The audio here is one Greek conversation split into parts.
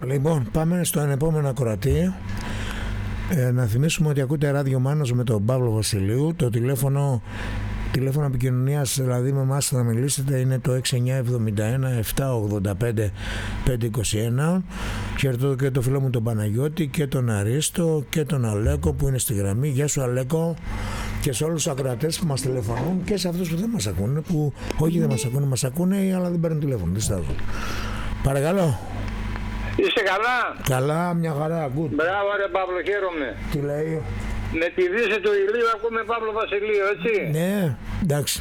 Λοιπόν, πάμε στον επόμενο ακροατή. Να θυμίσουμε ότι ακούτε ράδιο Μάνος με τον Παύλο Βασιλείου. Το τηλέφωνο επικοινωνίας, δηλαδή με εμάς θα μιλήσετε, είναι το 6971-785-521. Χαιρετώ και το φίλο μου τον Παναγιώτη και τον Αρίστο και τον Αλέκο που είναι στη γραμμή. Γεια σου Αλέκο, και σε όλους τους ακροατές που μας τηλεφωνούν και σε αυτούς που δεν μας ακούνε, που όχι δεν μας ακούνε, μας ακούνε αλλά δεν παίρνουν τηλέφωνο. Διστάζω. Παρακαλώ. Είσαι καλά? Καλά, μια χαρά, good. Μπράβο ρε Παύλο, χαίρομαι. Τι λέει? Με τη δύση του ηλίου ακούμε Παύλο Βασιλείο, έτσι? Ναι, εντάξει.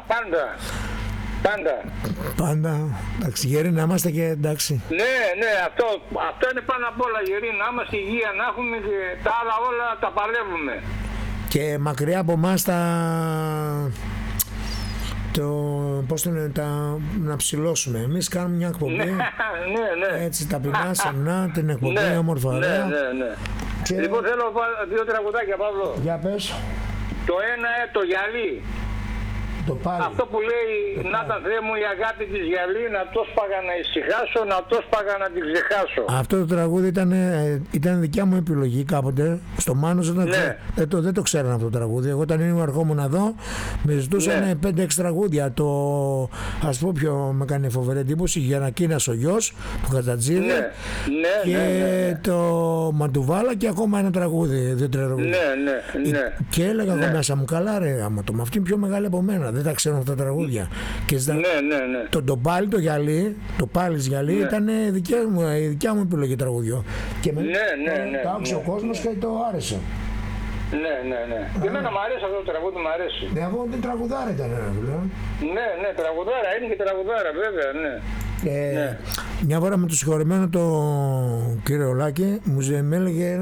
Πάντα, εντάξει, γεροί να είμαστε και εντάξει. Ναι, αυτό είναι πάνω απ' όλα, γεροί να είμαστε, υγεία να έχουμε και τα άλλα όλα τα παλεύουμε. Και μακριά από εμάς πώς το λένε, να ψηλώσουμε. Εμείς κάνουμε μια εκπομπή, ναι. έτσι ταπεινά, σεμνά, την εκπομπή, όμορφα, ωραία. Ναι. Και... Λοιπόν, θέλω δύο τραγουδάκια, Παύλο. Για πες. Το ένα, το γυαλί. Αυτό που λέει, να τα Θεέ μου η αγάπη της γυαλί, να το σπάγα να ησυχάσω, να το σπάγα να την ξεχάσω. Αυτό το τραγούδι ήταν δικιά μου επιλογή κάποτε. Στο Μάνος δεν το ξέραν αυτό το τραγούδι. Εγώ όταν ερχόμουν εδώ, με ζητούσαν 5-6 τραγούδια. Ας πω ποιο με κάνει φοβερή εντύπωση, Γιαννακίνας ο γιος, του Χατζατζίδη, και το Μαντουβάλα και ακόμα ένα τραγούδι, 2-3 τραγούδια. Και έλεγα εγώ μέσα μου, καλά ρε άμα το, με αυτή είναι πιο μεγάλη από μένα. Δεν τα ξέρω αυτά τα τραγούδια. Και το πάλι το γυαλί, το πάλι γυαλί ήταν η δικιά μου επιλογή τραγουδιό. Και το άκουσε ο κόσμος και το άρεσε. Ναι. Εμένα μου αρέσει αυτό το τραγούδι, μου αρέσει. Ναι, εγώ την τραγουδάρα ήταν ένα δουλειά. Ναι, τραγουδάρα, είναι και τραγουδάρα, βέβαια, ναι. Μια φορά με το συγχωρεμένο το κύριο Λάκη μου έλεγε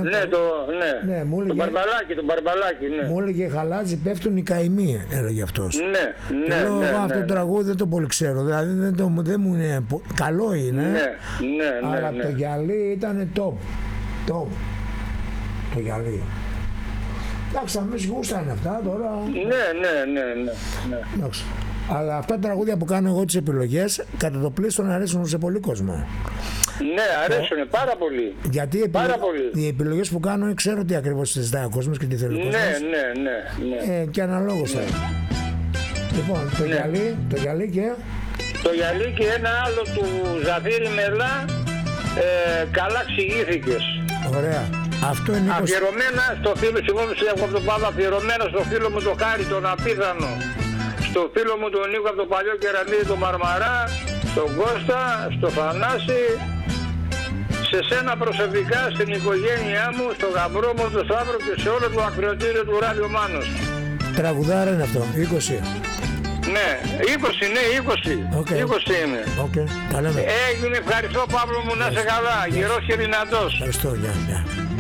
τον Μπαρμπαλάκη, ναι. Μου έλεγε Χαλάτζη πέφτουν οι καημοί, έλεγε αυτός. Ναι. Αυτό το τραγούδι δεν το πολύ ξέρω, δηλαδή δεν μου είναι, καλό είναι, αλλά το γυαλί ήταν top, το γυαλί. Εντάξει, αμέσως γούστανε αυτά τώρα. Ναι. Εντάξει. Αλλά αυτά τα τραγούδια που κάνω εγώ τις επιλογές, κατά το πλήστον αρέσουν σε πολύ κόσμο. Ναι, αρέσουν πάρα πολύ. Γιατί οι επιλογές που κάνω ξέρω τι ακριβώς ζητάει ο κόσμος και τι θέλει ο κόσμος. Ναι. Και αναλόγως θα είναι. Λοιπόν, το γυαλί και... Το γυαλί και ένα άλλο του Ζαφύρη Μελά, καλά ξηγήθηκες. Ωραία. Αυτό είναι αφιερωμένα στο φίλο, αφιερωμένα στο φίλο μου το Χάρη τον Απίθανο, στο φίλο μου τον Νίκο από το παλιό Κεραμίδι τον Μαρμαρά, στον Κώστα, στο Θανάση, σε σένα προσωπικά, στην οικογένειά μου, στο γαμπρό μου, στο Σταύρο και σε όλο το ακροατήριο του Ράδιο Μάνος. Τραγουδάρα είναι αυτό, 20. Ναι, 20 είναι. Τα λέμε. Έγινε, ευχαριστώ Παύλο μου, να είσαι καλά, γερός και δυνατός. Ευχαριστώ, γεια.